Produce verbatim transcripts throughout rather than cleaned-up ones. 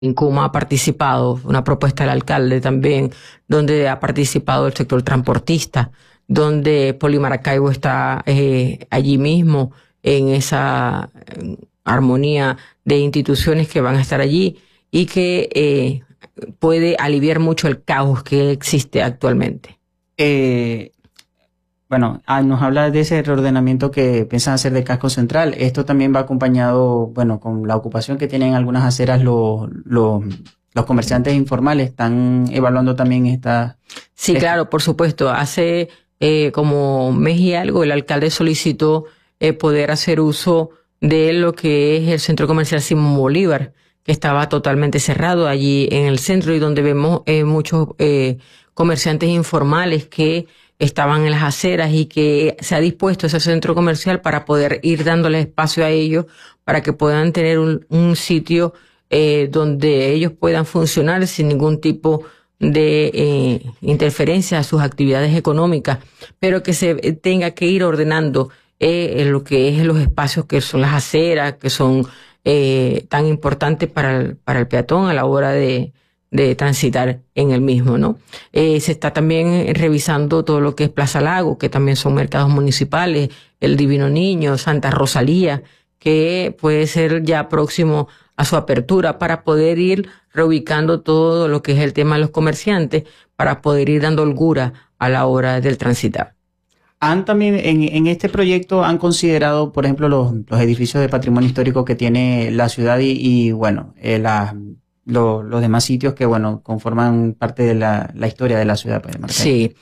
cómo ha participado, una propuesta del alcalde también, donde ha participado el sector transportista, donde Polimaracaibo está eh, allí mismo en esa eh, armonía de instituciones que van a estar allí y que eh, puede aliviar mucho el caos que existe actualmente. Eh, bueno, ah, nos habla de ese reordenamiento que piensan hacer de Casco Central. Esto también va acompañado, bueno, con la ocupación que tienen algunas aceras los, los, los comerciantes informales. ¿Están evaluando también esta? Sí, esta? claro, por supuesto. Hace eh, como un mes y algo el alcalde solicitó eh, poder hacer uso de lo que es el centro comercial Simón Bolívar, que estaba totalmente cerrado allí en el centro y donde vemos eh, muchos eh, comerciantes informales que estaban en las aceras y que se ha dispuesto ese centro comercial para poder ir dándole espacio a ellos para que puedan tener un, un sitio eh, donde ellos puedan funcionar sin ningún tipo de eh, interferencia a sus actividades económicas, pero que se tenga que ir ordenando eh, lo que es los espacios que son las aceras, que son eh, tan importantes para el, para el peatón a la hora de de transitar en el mismo, ¿no? Eh, se está también revisando todo lo que es Plaza Lago, que también son mercados municipales, el Divino Niño, Santa Rosalía, que puede ser ya próximo a su apertura para poder ir reubicando todo lo que es el tema de los comerciantes, para poder ir dando holgura a la hora del transitar. Han también, en, en este proyecto, han considerado, por ejemplo, los, los edificios de patrimonio histórico que tiene la ciudad y, y bueno, eh, la... Lo, los demás sitios que, bueno, conforman parte de la, la historia de la ciudad. Sí.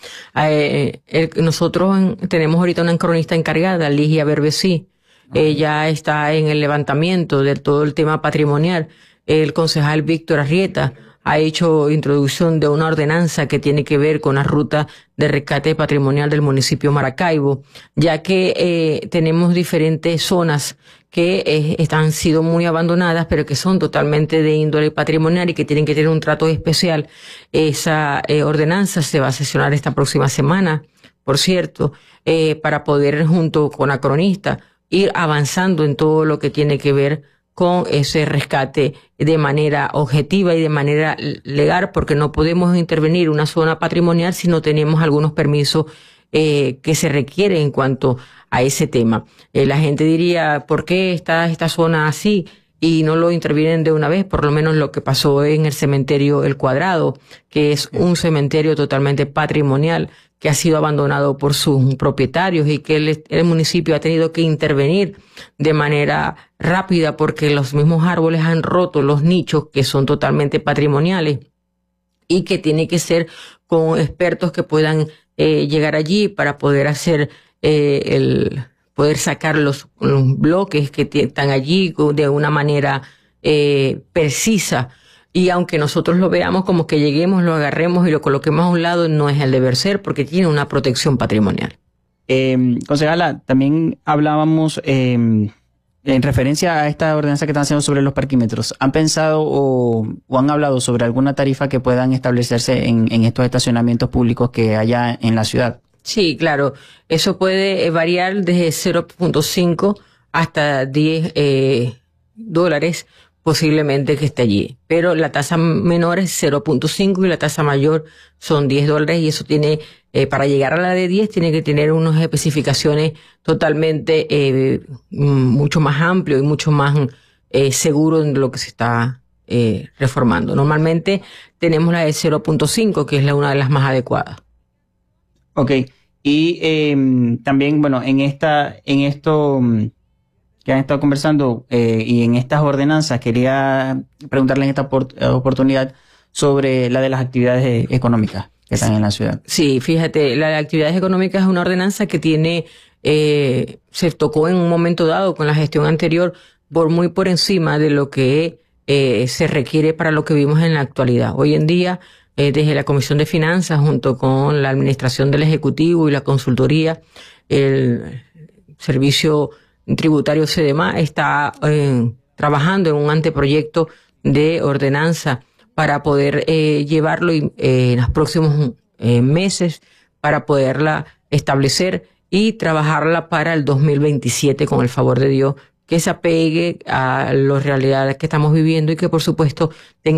Eh, eh, nosotros en, tenemos ahorita una cronista encargada, Ligia Berbesí. Okay. Ella está en el levantamiento de todo el tema patrimonial. El concejal Víctor Arrieta ha hecho introducción de una ordenanza que tiene que ver con la ruta de rescate patrimonial del municipio Maracaibo, ya que eh, tenemos diferentes zonas que eh, están sido muy abandonadas, pero que son totalmente de índole patrimonial y que tienen que tener un trato especial. Esa eh, ordenanza se va a sesionar esta próxima semana, por cierto, eh, para poder, junto con la cronista, ir avanzando en todo lo que tiene que ver con ese rescate de manera objetiva y de manera legal, porque no podemos intervenir en una zona patrimonial si no tenemos algunos permisos eh, que se requieren en cuanto a ese tema. Eh, la gente diría, ¿por qué está esta zona así? Y no lo intervienen de una vez, por lo menos lo que pasó en el cementerio El Cuadrado, que es un cementerio totalmente patrimonial, que ha sido abandonado por sus propietarios y que el, el municipio ha tenido que intervenir de manera rápida porque los mismos árboles han roto los nichos que son totalmente patrimoniales y que tiene que ser con expertos que puedan eh, llegar allí para poder hacer eh, el poder sacar los, los bloques que están allí de una manera eh, precisa. Y aunque nosotros lo veamos como que lleguemos, lo agarremos y lo coloquemos a un lado, no es el deber ser porque tiene una protección patrimonial. Eh, concejala, también hablábamos eh, en referencia a esta ordenanza que están haciendo sobre los parquímetros. ¿Han pensado o, o han hablado sobre alguna tarifa que puedan establecerse en, en estos estacionamientos públicos que haya en la ciudad? Sí, claro. Eso puede variar desde cero punto cinco hasta diez eh, dólares. Posiblemente que esté allí, pero la tasa menor es cero punto cinco y la tasa mayor son diez dólares y eso tiene, eh, para llegar a la de diez tiene que tener unas especificaciones totalmente eh, mucho más amplio y mucho más eh, seguro en lo que se está eh, reformando. Normalmente tenemos la de cero punto cinco, que es la una de las más adecuadas. Ok, y eh, también, bueno, en esta, en esto que han estado conversando eh, y en estas ordenanzas, quería preguntarle en esta oportunidad sobre la de las actividades económicas que están en la ciudad. Sí, fíjate, la de actividades económicas es una ordenanza que tiene, eh, se tocó en un momento dado con la gestión anterior por muy por encima de lo que eh, se requiere para lo que vimos en la actualidad. Hoy en día, eh, desde la Comisión de Finanzas, junto con la Administración del Ejecutivo y la Consultoría, el Servicio Tributario SEDEMA está eh, trabajando en un anteproyecto de ordenanza para poder eh, llevarlo eh, en los próximos eh, meses para poderla establecer y trabajarla para el dos mil veintisiete con el favor de Dios que se apegue a las realidades que estamos viviendo y que por supuesto tenga